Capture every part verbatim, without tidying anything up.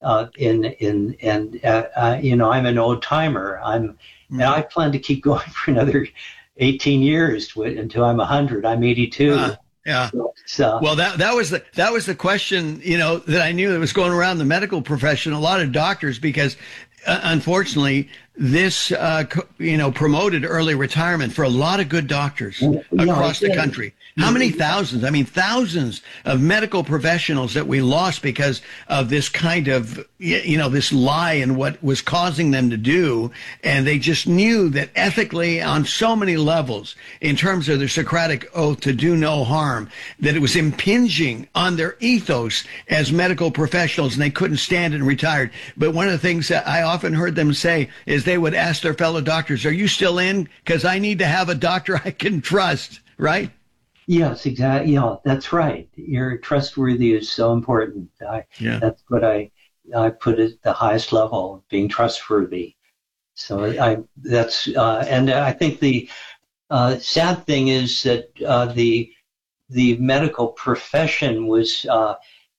uh, in in and uh, uh, you know, I'm an old timer. I'm and I plan to keep going for another eighteen years to, until I'm one hundred. I'm eighty-two. Uh, yeah. So, so, well, that that was the that was the question, you know, that I knew that was going around the medical profession. A lot of doctors, because uh, unfortunately, this uh, co- you know promoted early retirement for a lot of good doctors no, across the country. How many thousands? I mean, thousands of medical professionals that we lost because of this kind of, you know, this lie and what was causing them to do. And they just knew that ethically on so many levels, in terms of their Socratic oath to do no harm, that it was impinging on their ethos as medical professionals, and they couldn't stand it and retired. But one of the things that I often heard them say is they would ask their fellow doctors, are you still in? Because I need to have a doctor I can trust, right? Yes, exactly. Yeah, that's right. You're trustworthy is so important. I, yeah. That's what I I put at the highest level, being trustworthy. So I that's uh, and I think the uh, sad thing is that uh, the the medical profession was uh,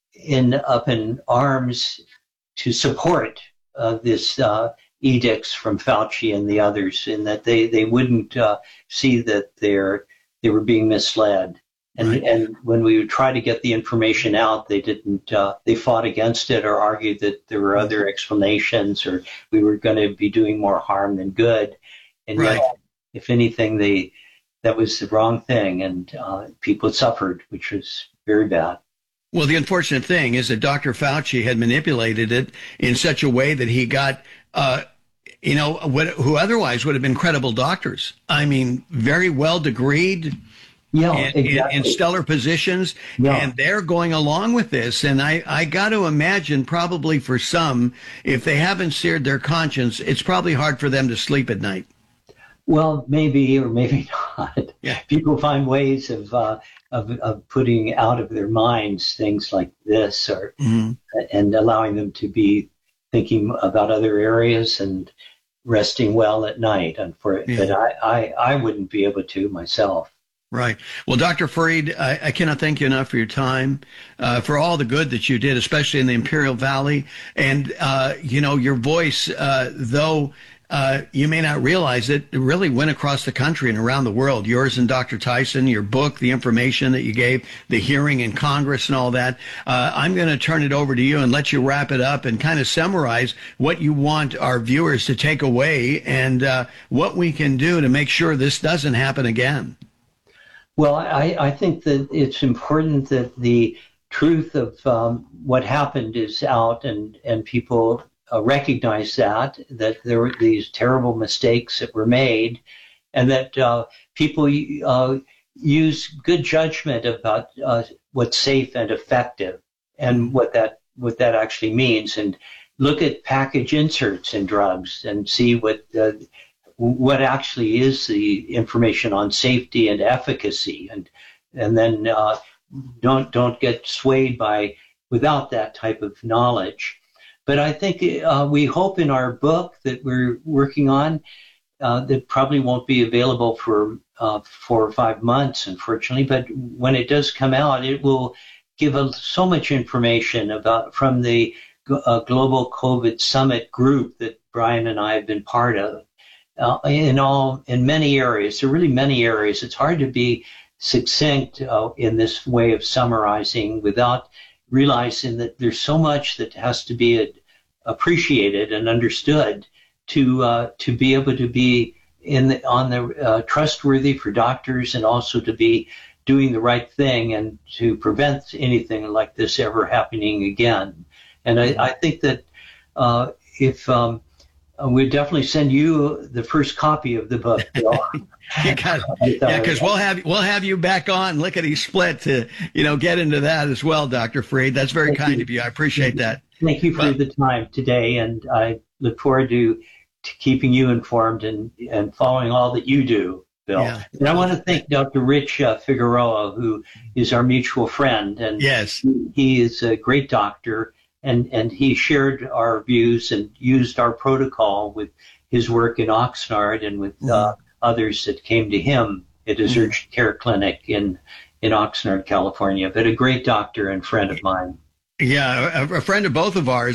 in up in arms to support uh, this uh, edicts from Fauci and the others, in that they they wouldn't uh, see that they're they were being misled. And right. and when we would try to get the information out, they didn't, uh, they fought against it or argued that there were other explanations or we were going to be doing more harm than good. And right. yet, if anything, they, that was the wrong thing. And uh, people suffered, which was very bad. Well, the unfortunate thing is that Doctor Fauci had manipulated it in such a way that he got, uh, you know, what, who otherwise would have been credible doctors. I mean, very well degreed, yeah, in, exactly. in, in stellar positions, yeah. and they're going along with this. And I, I got to imagine probably for some, if they haven't seared their conscience, it's probably hard for them to sleep at night. Well, maybe or maybe not. Yeah. People find ways of, uh, of of putting out of their minds things like this, or mm-hmm. and allowing them to be thinking about other areas and resting well at night. And for yeah. But I, I, I wouldn't be able to myself. Right. Well, Doctor Farid, I, I cannot thank you enough for your time, uh, for all the good that you did, especially in the Imperial Valley. And, uh, you know, your voice, uh, though uh, you may not realize it, it really went across the country and around the world. Yours and Doctor Tyson, your book, the information that you gave, the hearing in Congress and all that. Uh, I'm going to turn it over to you and let you wrap it up and kind of summarize what you want our viewers to take away and uh, what we can do to make sure this doesn't happen again. Well, I, I think that it's important that the truth of um, what happened is out, and, and people uh, recognize that, that there were these terrible mistakes that were made, and that uh, people uh, use good judgment about uh, what's safe and effective and what that what that actually means, and look at package inserts in drugs and see what uh, what actually is the information on safety and efficacy, and and then uh, don't don't get swayed by without that type of knowledge. But I think uh, we hope in our book that we're working on uh, that probably won't be available for uh, four or five months, unfortunately. But when it does come out, it will give a, so much information about from the uh, Global COVID Summit group that Brian and I have been part of. Uh, in all, in many areas, there are really many areas. It's hard to be succinct uh, in this way of summarizing without realizing that there's so much that has to be ad- appreciated and understood to uh, to be able to be in the, on the uh, trustworthy for doctors, and also to be doing the right thing and to prevent anything like this ever happening again. And I, I think that uh, if um, Uh, we'd definitely send you the first copy of the book, Bill. You got it. Yeah, because we'll have we'll have you back on Lickety Split to you know get into that as well, Doctor Farid. That's very Thank kind you. of you. I appreciate that. Thank you for well, the time today, and I look forward to, to keeping you informed and and following all that you do, Bill. Yeah. And I want to thank Doctor Rich uh, Figueroa, who is our mutual friend, and yes, he, he is a great doctor. And, and he shared our views and used our protocol with his work in Oxnard and with uh, others that came to him at his mm. urgent care clinic in, in Oxnard, California. But a great doctor and friend of mine. Yeah, a, a friend of both of ours.